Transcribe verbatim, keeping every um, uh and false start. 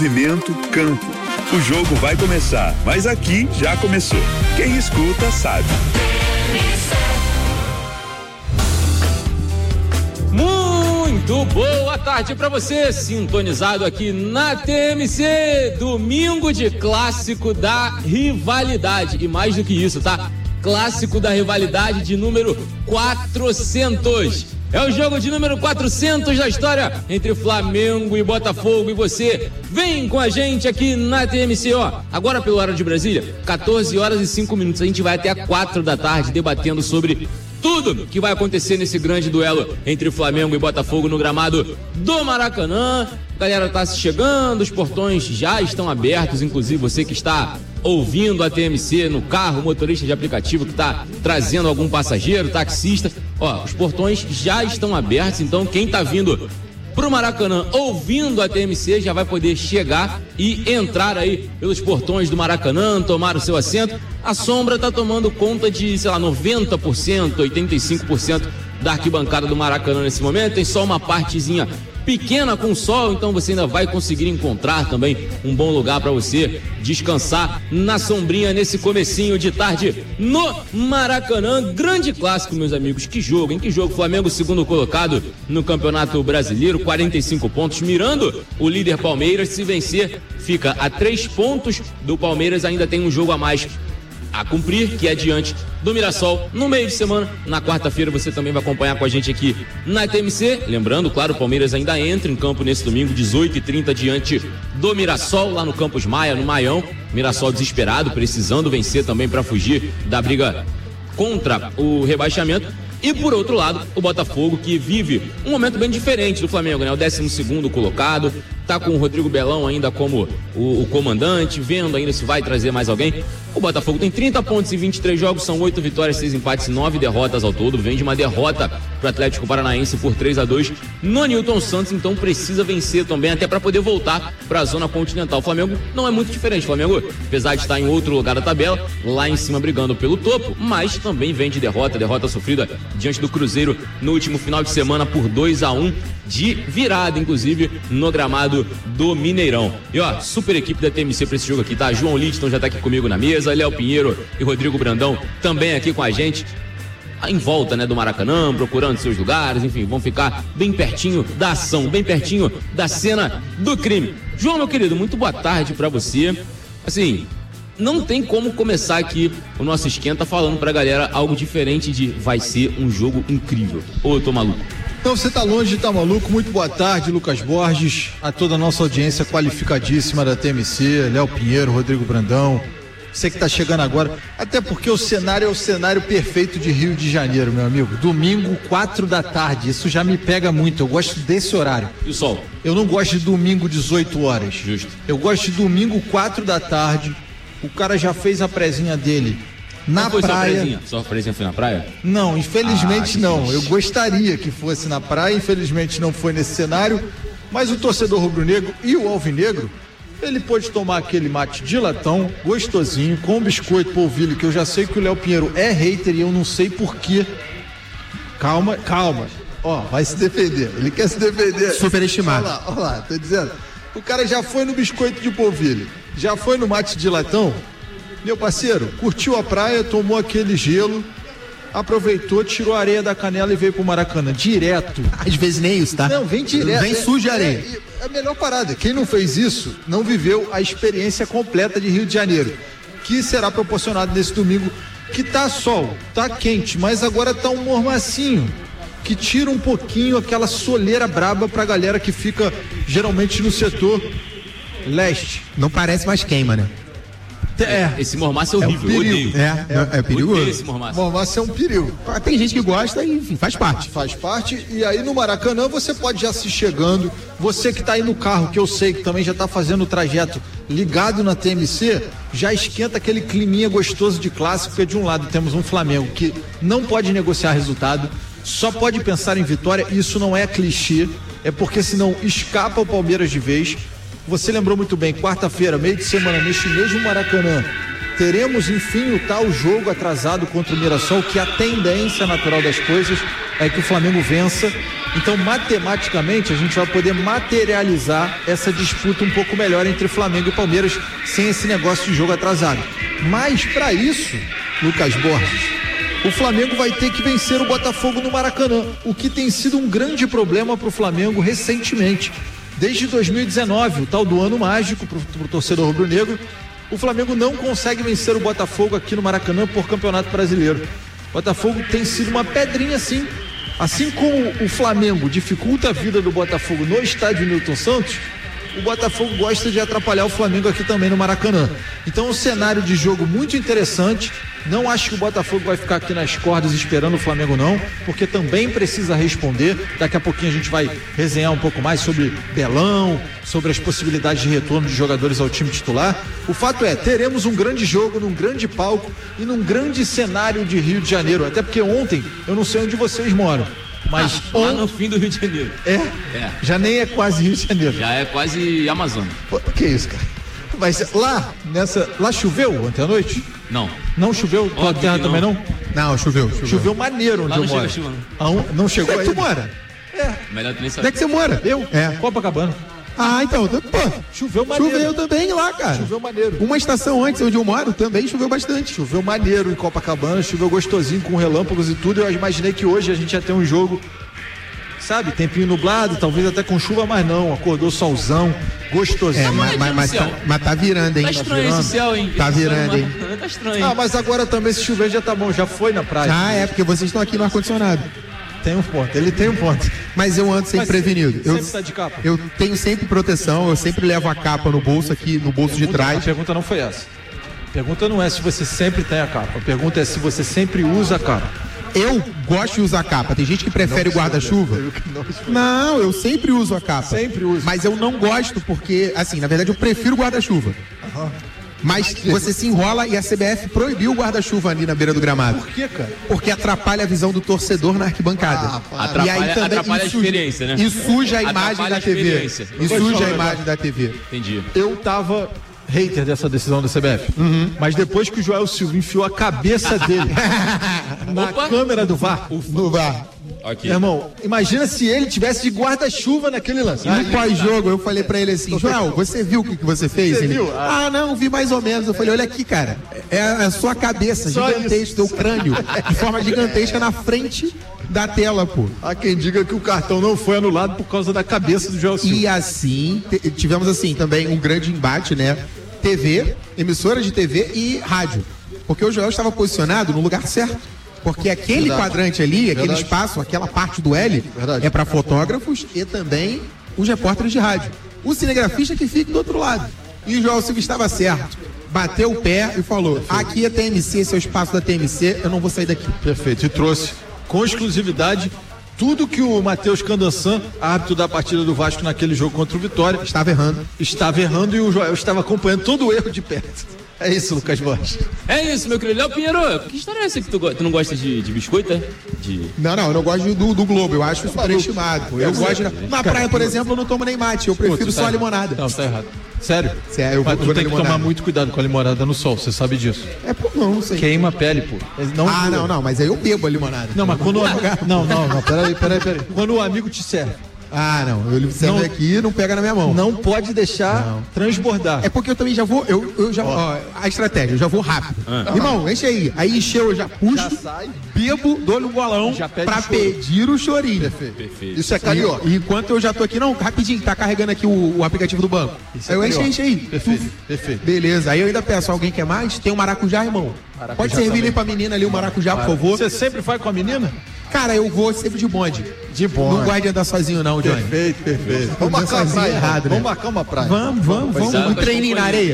Movimento Campo. O jogo vai começar, mas aqui já começou. Quem escuta sabe. Muito boa tarde pra você, sintonizado aqui na T M C, domingo de clássico da rivalidade, e mais do que isso, tá? Clássico da rivalidade de número quatrocentos. É o jogo de número quatrocentos da história entre Flamengo e Botafogo, e você vem com a gente aqui na T M C, ó. Agora pelo horário de Brasília, quatorze horas e cinco minutos. A gente vai até às quatro da tarde debatendo sobre tudo que vai acontecer nesse grande duelo entre Flamengo e Botafogo no gramado do Maracanã. A galera tá se chegando, os portões já estão abertos, inclusive você que está ouvindo a T M C no carro, motorista de aplicativo que está trazendo algum passageiro, taxista, ó, os portões já estão abertos, então quem tá vindo pro Maracanã ouvindo a T M C já vai poder chegar e entrar aí pelos portões do Maracanã, tomar o seu assento. A sombra tá tomando conta de, sei lá, noventa por cento, oitenta e cinco por cento da arquibancada do Maracanã nesse momento. Tem só uma partezinha pequena com sol, então você ainda vai conseguir encontrar também um bom lugar para você descansar na sombrinha nesse comecinho de tarde no Maracanã. Grande clássico, meus amigos. Que jogo, hein? Que jogo. Flamengo segundo colocado no Campeonato Brasileiro, quarenta e cinco pontos, mirando o líder Palmeiras. Se vencer, fica a três pontos do Palmeiras. Ainda tem um jogo a mais a cumprir, que é diante do Mirassol no meio de semana. Na quarta-feira você também vai acompanhar com a gente aqui na T M C. Lembrando, claro, o Palmeiras ainda entra em campo nesse domingo, dezoito e trinta, diante do Mirassol, lá no Campos Maia, no Maião. Mirassol desesperado, precisando vencer também para fugir da briga contra o rebaixamento. E por outro lado, o Botafogo, que vive um momento bem diferente do Flamengo, né? O décimo segundo colocado, tá com o Rodrigo Belão ainda como o, o comandante, vendo ainda se vai trazer mais alguém. O Botafogo tem trinta pontos em vinte e três jogos, são oito vitórias, seis empates e nove derrotas ao todo. Vem de uma derrota pro Atlético Paranaense por três a dois no Newton Santos, então precisa vencer também, até para poder voltar para a zona continental. O Flamengo não é muito diferente. O Flamengo, apesar de estar em outro lugar da tabela, lá em cima brigando pelo topo, mas também vem de derrota, derrota sofrida diante do Cruzeiro no último final de semana por dois a um, de virada, inclusive, no gramado do Mineirão. E ó, super equipe da T M C pra esse jogo aqui, tá? João Lidston já tá aqui comigo na mesa, Léo Pinheiro e Rodrigo Brandão também aqui com a gente, em volta, né, do Maracanã, procurando seus lugares, enfim, vão ficar bem pertinho da ação, bem pertinho da cena do crime. João, meu querido, muito boa tarde pra você. Assim, não tem como começar aqui o nosso esquenta falando pra galera algo diferente de vai ser um jogo incrível. Ou eu tô maluco? Então você tá longe de tá maluco. Muito boa tarde, Lucas Borges, a toda a nossa audiência qualificadíssima da T M C, Léo Pinheiro, Rodrigo Brandão, você que tá chegando agora, até porque o cenário é o cenário perfeito de Rio de Janeiro, meu amigo. Domingo, quatro da tarde, isso já me pega muito, eu gosto desse horário. E o sol? Eu não gosto de domingo, dezoito horas. Justo. Eu gosto de domingo, quatro da tarde, o cara já fez a prezinha dele na não foi praia. Sua prezinha? Sua prezinha foi na praia? Não, infelizmente ah, não. Eu gostaria que fosse na praia, infelizmente não foi nesse cenário. Mas o torcedor rubro-negro e o alvinegro, ele pôde tomar aquele mate de latão, gostosinho, com biscoito polvilho, que eu já sei que o Léo Pinheiro é hater e eu não sei porquê. Calma, calma. Ó, vai se defender. Ele quer se defender. Superestimado. Olha lá, olha lá, tô dizendo. O cara já foi no biscoito de polvilho, já foi no mate de latão. Meu parceiro, curtiu a praia, tomou aquele gelo, aproveitou, tirou a areia da canela e veio pro Maracanã, direto. Às vezes nem isso, tá? Não, vem direto. Vem sujo de areia. É, é a melhor parada. Quem não fez isso, não viveu a experiência completa de Rio de Janeiro, que será proporcionado nesse domingo, que tá sol, tá quente, mas agora tá um mormacinho, que tira um pouquinho aquela soleira braba pra galera que fica geralmente no setor leste. Não parece mais queima, né? É. Esse mormaço é horrível, é um eu odeio. É, é, é perigoso. Esse mormaço. Mormaço é um perigo. Tem gente que gosta e, enfim, faz parte. Faz parte, e aí no Maracanã você pode já se chegando, você que tá aí no carro, que eu sei que também já tá fazendo o trajeto ligado na T M C, já esquenta aquele climinha gostoso de clássico, porque de um lado temos um Flamengo que não pode negociar resultado, só pode pensar em vitória, e isso não é clichê, é porque senão escapa o Palmeiras de vez. Você lembrou muito bem, quarta-feira, meio de semana, neste mesmo Maracanã, teremos enfim o tal jogo atrasado contra o Mirassol, que a tendência natural das coisas é que o Flamengo vença. Então, matematicamente, a gente vai poder materializar essa disputa um pouco melhor entre Flamengo e Palmeiras, sem esse negócio de jogo atrasado. Mas, para isso, Lucas Borges, o Flamengo vai ter que vencer o Botafogo no Maracanã, o que tem sido um grande problema para o Flamengo recentemente. Desde dois mil e dezenove, o tal do ano mágico para o torcedor rubro-negro, o Flamengo não consegue vencer o Botafogo aqui no Maracanã por Campeonato Brasileiro. O Botafogo tem sido uma pedrinha assim. Assim como o Flamengo dificulta a vida do Botafogo no estádio Newton Santos, o Botafogo gosta de atrapalhar o Flamengo aqui também no Maracanã. Então, um cenário de jogo muito interessante. Não acho que o Botafogo vai ficar aqui nas cordas esperando o Flamengo, não, porque também precisa responder. Daqui a pouquinho a gente vai resenhar um pouco mais sobre Belão, sobre as possibilidades de retorno de jogadores ao time titular. O fato é, teremos um grande jogo num grande palco e num grande cenário de Rio de Janeiro. Até porque ontem, eu não sei onde vocês moram, mas Ah, lá on... no fim do Rio de Janeiro. É? É. Já nem é quase Rio de Janeiro. Já é quase Amazônia. Pô, que isso, cara? Mas lá, nessa... Lá choveu ontem à noite? Não. Não choveu? Tua Óbvio terra que não. também não? Não, choveu, choveu. Choveu maneiro onde Lá eu não chega moro. chuva, não. Ah, um- não chegou Onde é que tu ainda? mora? Melhor tu nem Onde saber. é que você mora? Eu? É. Copacabana. Ah, então, pô, Choveu maneiro. choveu também lá, cara. Choveu maneiro. Uma estação antes, onde eu moro, também choveu bastante. Choveu maneiro em Copacabana, choveu gostosinho com relâmpagos e tudo. Eu imaginei que hoje a gente ia ter um jogo, sabe, tempinho nublado, talvez até com chuva, mas não. Acordou solzão, gostosinho. É, mas, mas, mas, tá, mas tá virando, hein? Tá estranho esse céu, hein? Tá Esse céu virando, não- hein? Tá estranho. Ah, mas agora também se chover já tá bom, já foi na praia. Ah, é, porque vocês estão aqui no ar-condicionado. Tem um ponto, ele tem um ponto. Mas eu ando sempre Mas prevenido. Eu, sempre tá de capa? eu tenho sempre proteção, eu sempre levo a capa no bolso aqui, no bolso de A trás. pergunta não foi essa. A pergunta não é se você sempre tem a capa. A pergunta é se você sempre usa a capa. Eu gosto de usar capa. Tem gente que prefere o guarda-chuva. Não, eu sempre uso a capa. Sempre uso. Mas eu não gosto porque, assim, na verdade eu prefiro o guarda-chuva. Mas você se enrola e a C B F proibiu o guarda-chuva ali na beira do gramado. Por quê, cara? Porque atrapalha a visão do torcedor na arquibancada. Ah, Atrapalha- atrapalha a isso- experiência, né? E suja a imagem Atrapalha da a T V. experiência. E suja a imagem da T V. Entendi. Eu tava hater dessa decisão da C B F. Mas depois que o Joel Silva enfiou a cabeça dele na Opa. câmera do V A R, No V A R. Ok. meu irmão, imagina se ele tivesse de guarda-chuva naquele lance. E no pós-jogo eu falei pra ele assim, Joel, você viu o que, que você fez? Você Ele, viu? ah, não, vi mais ou menos. Eu falei, olha aqui, cara, é a sua cabeça Só gigantesca, teu crânio, de forma gigantesca na frente da tela, pô. Há quem diga que o cartão não foi anulado por causa da cabeça do Joel Silva. E assim, te- tivemos assim também um grande embate, né? T V, emissora de T V e rádio. Porque o Joel estava posicionado no lugar certo. Porque aquele Verdade. quadrante ali, aquele Verdade. espaço, aquela parte do L, Verdade. é para fotógrafos e também os repórteres de rádio. O cinegrafista que fica do outro lado. E o Joel Silva estava certo. Bateu o pé e falou: aqui é T M C, esse é o espaço da T M C, eu não vou sair daqui. Perfeito. E trouxe com exclusividade tudo que o Matheus Candançan, árbitro da partida do Vasco naquele jogo contra o Vitória, Estava errando. estava errando e o Joel estava acompanhando todo o erro de perto. É isso, Lucas Borges. É isso, meu querido. Léo Pinheiro, que história é essa que tu, go- tu não gosta de, de biscoito, é? De... Não, não, eu não gosto do, do Globo, eu acho superestimado. pô. Eu gosto de... Na praia, por exemplo, eu não tomo nem mate, eu prefiro Pô, tu só tá- a limonada. Não, tá errado. Sério? Sério, eu Mas vou- tu vou tem na que limonada. tomar muito cuidado com a limonada no sol, você sabe disso. É por não, não sei. Queima a pele, pô. Não, Ah, não, não, mas aí eu bebo a limonada. Não, mas quando o amigo... Não, não, não, peraí, peraí, peraí. Quando o amigo te serve, Ah, não, eu serve Não- aqui e não pega na minha mão. não pode deixar transbordar. É porque eu também já vou, eu, eu já, ó, a estratégia, eu já vou rápido. Irmão, enche aí. Aí encheu, eu já puxo, Já sai. bebo, dou-lhe um golão Já pede pra o choro. pedir o chorinho. Perfeito. Isso é carioca. E, enquanto eu já tô aqui, não, rapidinho, tá carregando aqui o, o aplicativo do banco. Isso é aí eu enche, carioca. enche aí. Perfeito, perfeito. Beleza, aí eu ainda peço, alguém quer mais? Tem um maracujá, irmão? Maracujá Pode servir também. ali pra menina ali o maracujá, por favor. Você sempre vai com a menina? Cara, eu vou sempre de bonde. De bonde. Não gosto de andar sozinho não, Johnny. Perfeito, perfeito. Vamos Vamos marcar uma sozinho praia. errado, né? Vamos marcar uma praia. Vamos, vamos, vamos. Cuidado Um com as treininho na companhias. areia.